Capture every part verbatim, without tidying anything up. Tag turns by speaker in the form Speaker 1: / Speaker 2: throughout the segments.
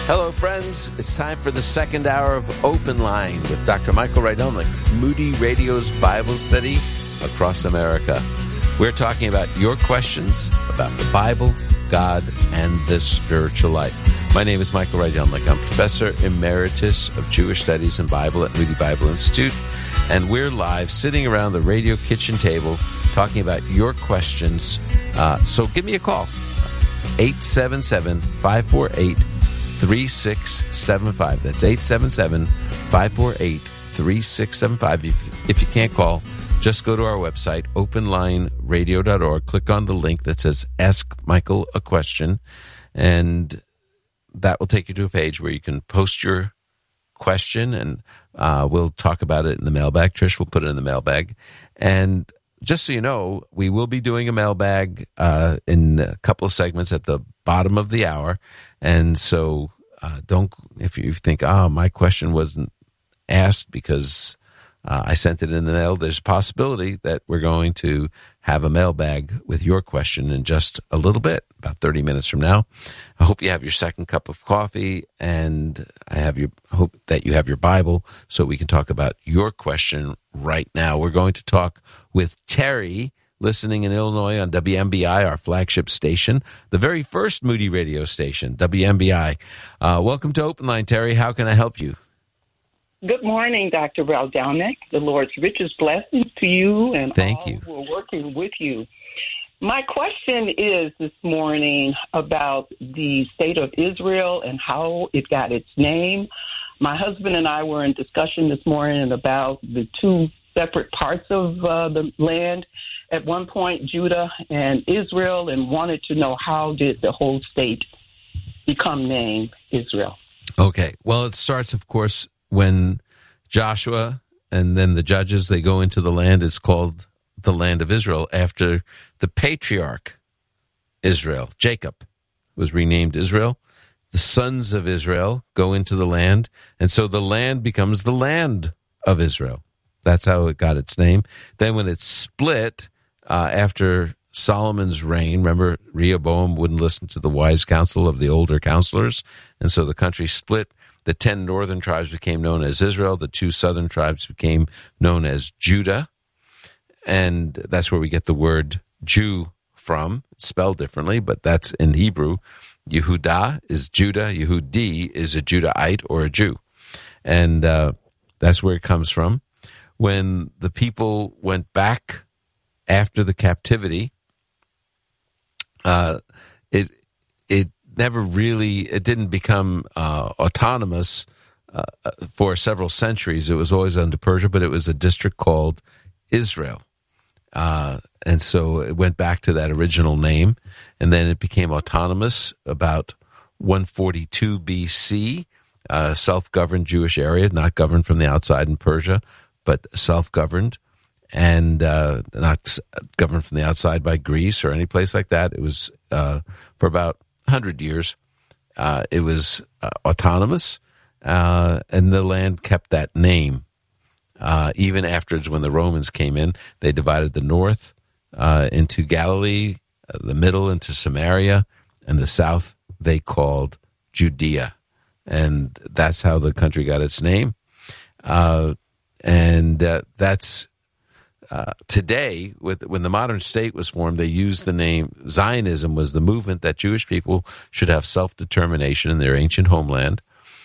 Speaker 1: Hello, friends. It's time for the second hour of Open Line with Doctor Michael Rydelnik, Moody Radio's Bible study across America. We're talking about your questions about the Bible, God, and the spiritual life. My name is Michael Rydelnik. I'm Professor Emeritus of Jewish Studies and Bible at Moody Bible Institute, and we're live sitting around the radio kitchen table talking about your questions. Uh, so give me a call, eight seven seven, five four eight, three six seven five. That's eight seven seven, five four eight, three six seven five. If, if you can't call, just go to our website, open line radio dot org. Click on the link that says Ask Michael a Question, and that will take you to a page where you can post your question, and uh, we'll talk about it in the mailbag. Trish will put it in the mailbag. And just so you know, we will be doing a mailbag uh, in a couple of segments at the bottom of the hour. And so uh, don't, if you think, oh, my question wasn't asked because uh, I sent it in the mail, there's a possibility that we're going to have a mailbag with your question in just a little bit, about thirty minutes from now. I hope you have your second cup of coffee, and I have your hope that you have your Bible so we can talk about your question right now. We're going to talk with Terry, listening in Illinois on W M B I, our flagship station, the very first Moody radio station, W M B I. Uh, welcome to Open Line, Terry. How can I help you?
Speaker 2: Good morning, Doctor Rydelnik. The Lord's richest blessings to you and
Speaker 1: Thank
Speaker 2: all
Speaker 1: you.
Speaker 2: who are working with you. My question is this morning about the state of Israel and how it got its name. My husband and I were in discussion this morning about the two separate parts of uh, the land. At one point, Judah and Israel, and wanted to know how did the whole state become named Israel.
Speaker 1: Okay. Well, it starts, of course, when Joshua and then the judges, they go into the land. It's called the land of Israel after the patriarch Israel. Jacob was renamed Israel. The sons of Israel go into the land, and so the land becomes the land of Israel. That's how it got its name. Then when it's split uh, after Solomon's reign, remember, Rehoboam wouldn't listen to the wise counsel of the older counselors, and so the country split. The ten northern tribes became known as Israel. The two southern tribes became known as Judah. And that's where we get the word Jew from. It's spelled differently, but that's in Hebrew. Yehudah is Judah. Yehudi is a Judahite or a Jew. And uh, that's where it comes from. When the people went back after the captivity, uh, it it never really, it didn't become uh, autonomous uh, for several centuries. It was always under Persia, but it was a district called Israel. Uh, and so it went back to that original name, and then it became autonomous about one forty-two B C, a self-governed Jewish area, not governed from the outside in Persia, but self-governed, and uh, not governed from the outside by Greece or any place like that. It was uh, for about one hundred years. Uh, it was uh, autonomous, uh, and the land kept that name. Uh, even afterwards, when the Romans came in, they divided the north uh, into Galilee, uh, the middle into Samaria, and the south they called Judea. And that's how the country got its name. Uh, and uh, that's uh, today, with when the modern state was formed, they used the name Zionism was the movement that Jewish people should have self-determination in their ancient homeland.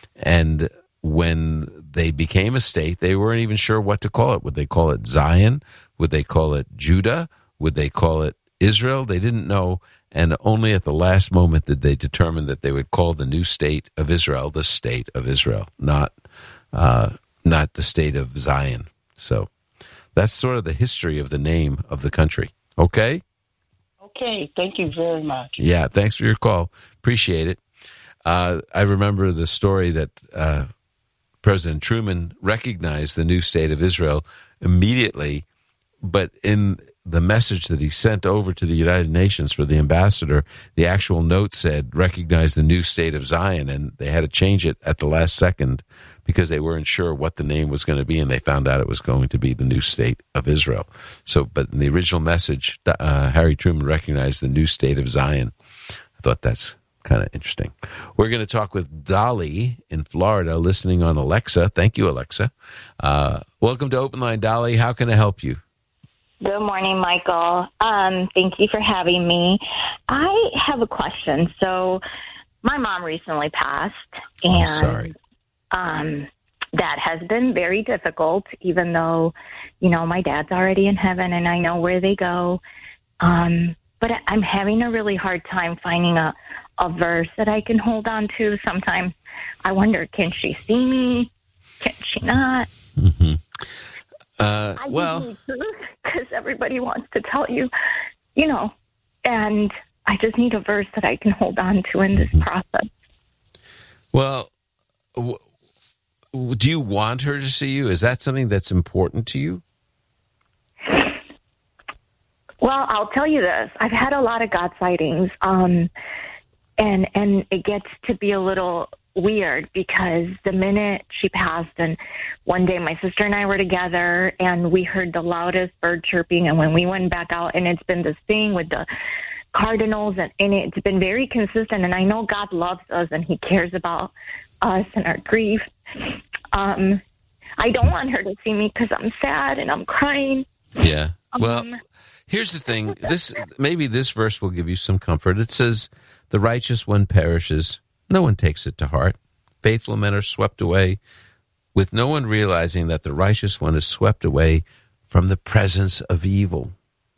Speaker 1: And when they became a state, they weren't even sure what to call it. Would they call it Zion? Would they call it Judah? Would they call it Israel? They didn't know, and only at the last moment did they determine that they would call the new state of Israel the state of Israel, not uh, not the state of Zion. So that's sort of the history of the name of the country. Okay?
Speaker 2: Okay, thank you very much.
Speaker 1: Yeah, thanks for your call. Appreciate it. Uh, I remember the story that uh, President Truman recognized the new state of Israel immediately, but in the message that he sent over to the United Nations for the ambassador, the actual note said, recognize the new state of Zion, and they had to change it at the last second because they weren't sure what the name was going to be, and they found out it was going to be the new state of Israel. So, but in the original message, uh, Harry Truman recognized the new state of Zion. I thought that's kind of interesting. We're going to talk with Dolly in Florida, listening on Alexa. Thank you, Alexa. Uh, welcome to Open Line, Dolly. How can I help you?
Speaker 3: Good morning, Michael. Um, thank you for having me. I have a question. So my mom recently passed, and
Speaker 1: I'm sorry.
Speaker 3: Um, that has been very difficult, even though, you know, my dad's already in heaven and I know where they go. Um, but I'm having a really hard time finding a, a verse that I can hold on to. Sometimes I wonder, can she see me? Can she not?
Speaker 1: Mm-hmm. Uh,
Speaker 3: I
Speaker 1: well,
Speaker 3: because everybody wants to tell you, you know, and I just need a verse that I can hold on to in this mm-hmm. process.
Speaker 1: Well, w- do you want her to see you? Is that something that's important to you?
Speaker 3: Well, I'll tell you this. I've had a lot of God sightings, um, and and it gets to be a little weird because the minute she passed, and one day my sister and I were together, and we heard the loudest bird chirping, and when we went back out, and it's been this thing with the cardinals, and, and it's been very consistent, and I know God loves us, and he cares about us and our grief. Um, I don't want her to see me because I'm sad and I'm crying.
Speaker 1: Yeah. Well,
Speaker 3: um,
Speaker 1: here's the thing. This maybe this verse will give you some comfort. It says, "The righteous one perishes; no one takes it to heart. Faithful men are swept away, with no one realizing that the righteous one is swept away from the presence of evil.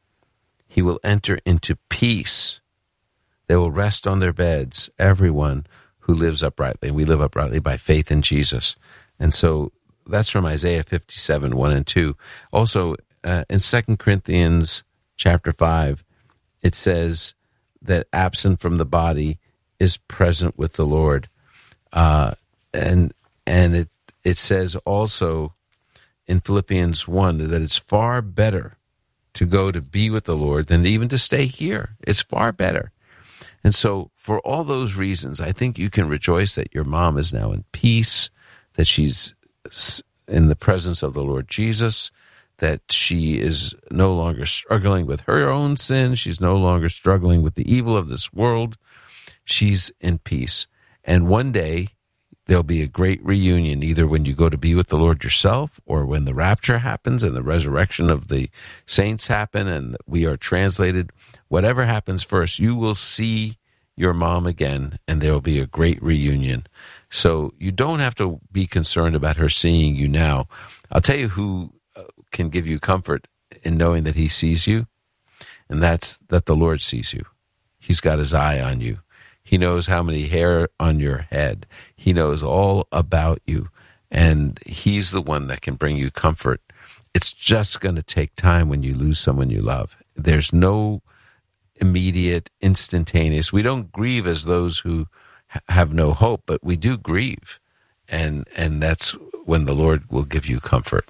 Speaker 1: He will enter into peace. They will rest on their beds, everyone who lives uprightly." And we live uprightly by faith in Jesus. And so that's from Isaiah fifty-seven, one and two. Also, uh, in Second Corinthians chapter five, it says that absent from the body is present with the Lord. Uh, and and it, it says also in Philippians one that it's far better to go to be with the Lord than even to stay here. It's far better. And so for all those reasons, I think you can rejoice that your mom is now in peace, that she's in the presence of the Lord Jesus, that she is no longer struggling with her own sin. She's no longer struggling with the evil of this world. She's in peace. And one day there'll be a great reunion, either when you go to be with the Lord yourself or when the rapture happens and the resurrection of the saints happen and we are translated. Whatever happens first, you will see your mom again, and there will be a great reunion. So you don't have to be concerned about her seeing you now. I'll tell you who can give you comfort in knowing that he sees you, and that's that the Lord sees you. He's got his eye on you. He knows how many hair on your head. He knows all about you, and he's the one that can bring you comfort. It's just going to take time when you lose someone you love. There's no immediate, instantaneous. We don't grieve as those who ha- have no hope, but we do grieve, and and that's when the Lord will give you comfort.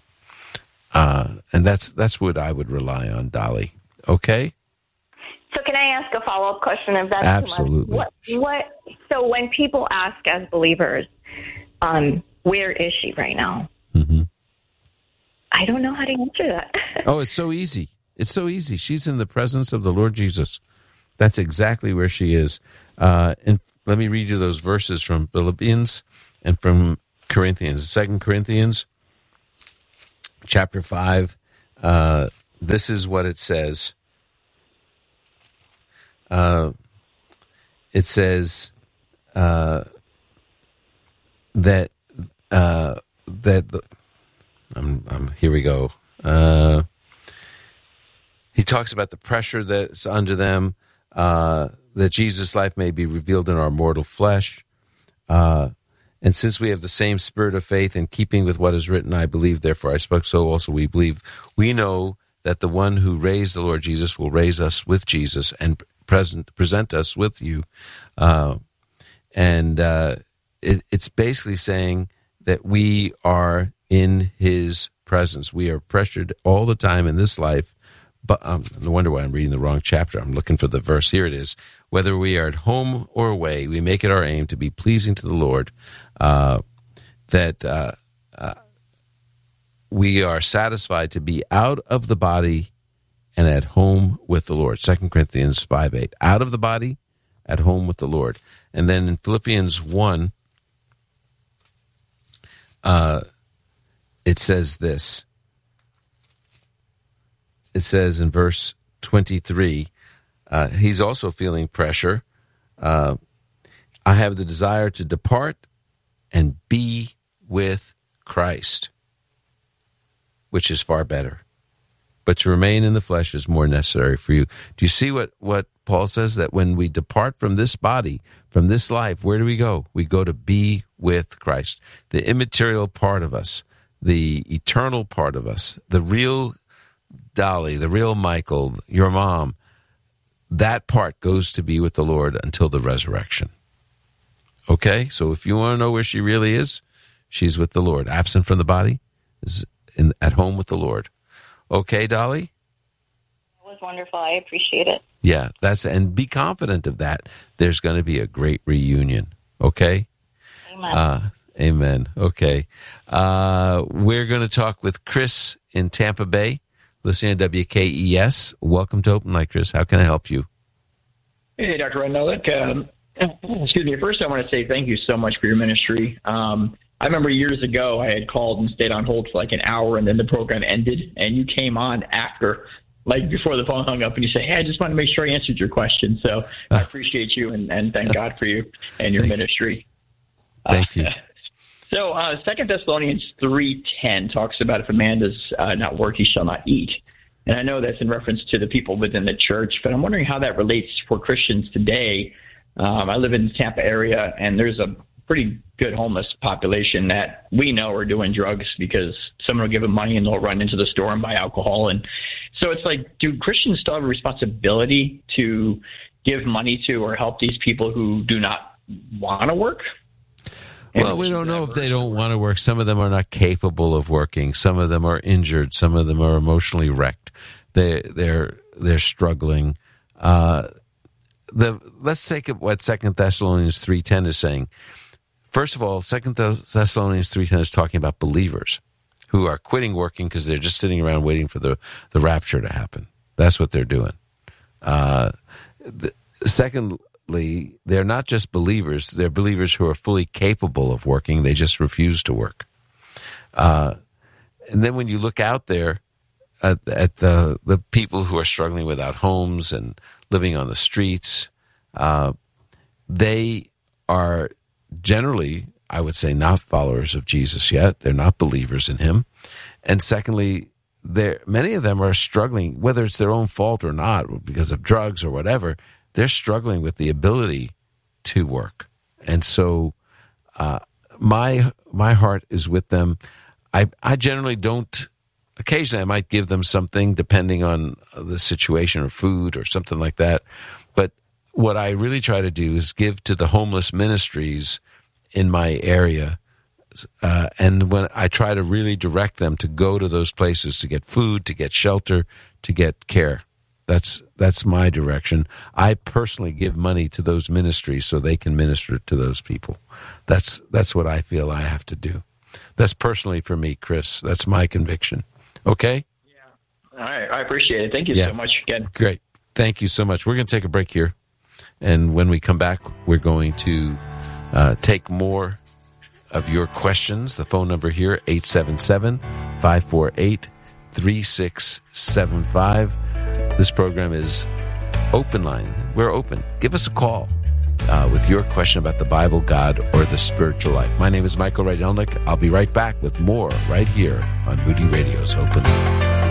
Speaker 1: Uh, and that's that's what I would rely on, Dolly. Okay?
Speaker 3: So can I ask a follow-up question if that's
Speaker 1: absolutely.
Speaker 3: What, what, so when people ask as believers, um, where is she right now?
Speaker 1: Mm-hmm.
Speaker 3: I don't know how to answer that.
Speaker 1: Oh, it's so easy. It's so easy. She's in the presence of the Lord Jesus. That's exactly where she is. Uh, and let me read you those verses from Philippians and from Corinthians. Second Corinthians chapter five. Uh, this is what it says. Uh, it says uh, that uh, that the, I'm, I'm, here we go. Uh, he talks about the pressure that's under them, uh, that Jesus' life may be revealed in our mortal flesh. Uh, and since we have the same spirit of faith in keeping with what is written, I believe, therefore I spoke, so also we believe. We know that the one who raised the Lord Jesus will raise us with Jesus and present present us with you. Uh, and uh, it, it's basically saying that we are in his presence. We are pressured all the time in this life. But um, no wonder why I'm reading the wrong chapter. I'm looking for the verse. Here it is. Whether we are at home or away, we make it our aim to be pleasing to the Lord, uh, that uh, uh, we are satisfied to be out of the body and at home with the Lord. Second Corinthians five eight. Out of the body at home with the Lord. And then in Philippians one, uh, it says this. It says in verse twenty-three, uh, he's also feeling pressure. Uh, I have the desire to depart and be with Christ, which is far better. But to remain in the flesh is more necessary for you. Do you see what, what Paul says? That when we depart from this body, from this life, where do we go? We go to be with Christ. The immaterial part of us, the eternal part of us, the real Dolly, the real Michael, your mom, that part goes to be with the Lord until the resurrection. Okay? So if you want to know where she really is, she's with the Lord. Absent from the body is in, at home with the Lord. Okay, Dolly?
Speaker 4: That was wonderful. I appreciate it.
Speaker 1: Yeah, that's and be confident of that. There's going to be a great reunion. Okay?
Speaker 4: Amen.
Speaker 1: Uh, amen. Okay. Uh, we're going to talk with Chris in Tampa Bay, listening to W K E S. Welcome to Open Light, Chris. How can I help you?
Speaker 5: Hey, Doctor Rednolick. Um, excuse me. First, I want to say thank you so much for your ministry. Um, I remember years ago I had called and stayed on hold for like an hour, and then the program ended, and you came on after, like before the phone hung up, and you said, hey, I just wanted to make sure I answered your question. So I appreciate you, and, and thank God for you and your
Speaker 1: thank
Speaker 5: ministry.
Speaker 1: You. Thank you.
Speaker 5: Uh, so uh, Second Thessalonians three ten talks about if a man does uh, not work, he shall not eat. And I know that's in reference to the people within the church, but I'm wondering how that relates for Christians today. Um, I live in the Tampa area, and there's a pretty good homeless population that we know are doing drugs because someone will give them money and they'll run into the store and buy alcohol. And so it's like, do Christians still have a responsibility to give money to or help these people who do not want to work?
Speaker 1: Well, we don't know if they don't want to work. Some of them are not capable of working. Some of them are injured. Some of them are emotionally wrecked. They, they're they're struggling. Uh, the let's take what Second Thessalonians three ten is saying. First of all, Second Thessalonians three ten is talking about believers who are quitting working because they're just sitting around waiting for the, the rapture to happen. That's what they're doing. Uh, the, secondly, they're not just believers. They're believers who are fully capable of working. They just refuse to work. Uh, and then when you look out there at, at the, the people who are struggling without homes and living on the streets, uh, they are generally, I would say, not followers of Jesus yet. They're not believers in him. And secondly, many of them are struggling, whether it's their own fault or not, because of drugs or whatever, they're struggling with the ability to work. And so uh, my my heart is with them. I, I generally don't, occasionally I might give them something depending on the situation or food or something like that. But what I really try to do is give to the homeless ministries in my area. Uh, and when I try to really direct them to go to those places to get food, to get shelter, to get care. That's that's my direction. I personally give money to those ministries so they can minister to those people. That's that's what I feel I have to do. That's personally for me, Chris. That's my conviction. Okay?
Speaker 5: Yeah. All right. I appreciate it. Thank you
Speaker 1: yeah.
Speaker 5: so much again.
Speaker 1: Great. Thank you so much. We're going to take a break here. And when we come back, we're going to uh, take more of your questions. The phone number here, eight seven seven, five four eight, three six seven five. This program is Open Line. We're open. Give us a call uh, with your question about the Bible, God, or the spiritual life. My name is Michael Rydelnik. I'll be right back with more right here on Moody Radio's Open Line.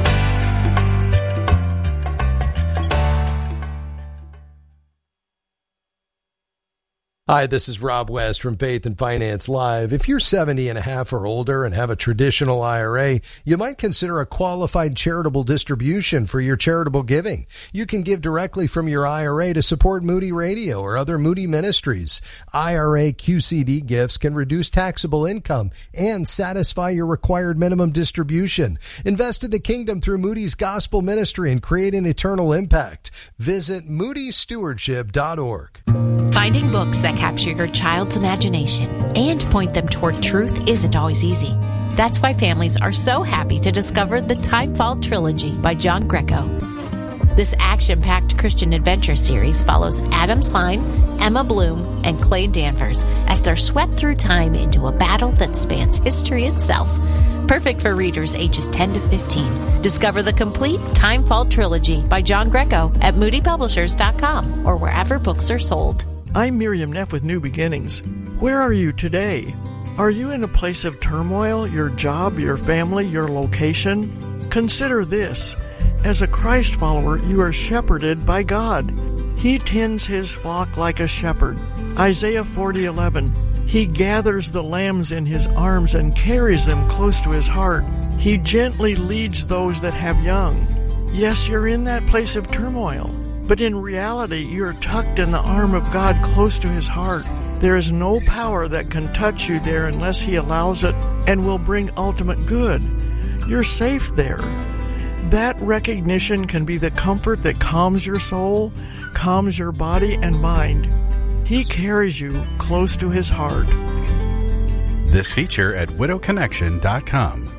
Speaker 6: Hi, this is Rob West from Faith and Finance Live. If you're seventy and a half or older and have a traditional I R A, you might consider a qualified charitable distribution for your charitable giving. You can give directly from your I R A to support Moody Radio or other Moody ministries. I R A Q C D gifts can reduce taxable income and satisfy your required minimum distribution. Invest in the kingdom through Moody's Gospel Ministry and create an eternal impact. Visit moody stewardship dot org.
Speaker 7: Finding books that capture your child's imagination and point them toward truth isn't always easy. That's why families are so happy to discover the Timefall Trilogy by John Greco. This action-packed Christian adventure series follows Adam Klein, Emma Bloom, and Clay Danvers as they're swept through time into a battle that spans history itself. Perfect for readers ages ten to fifteen. Discover the complete Timefall trilogy by John Greco at moody publishers dot com or wherever books are sold.
Speaker 8: I'm Miriam Neff with New Beginnings. Where are you today? Are you in a place of turmoil, your job, your family, your location? Consider this. As a Christ follower, you are shepherded by God. He tends his flock like a shepherd. Isaiah forty eleven. He gathers the lambs in his arms and carries them close to his heart. He gently leads those that have young. Yes, you're in that place of turmoil, but in reality, you're tucked in the arm of God close to his heart. There is no power that can touch you there unless he allows it and will bring ultimate good. You're safe there. That recognition can be the comfort that calms your soul, calms your body and mind. He carries you close to his heart.
Speaker 9: This feature at widow connection dot com.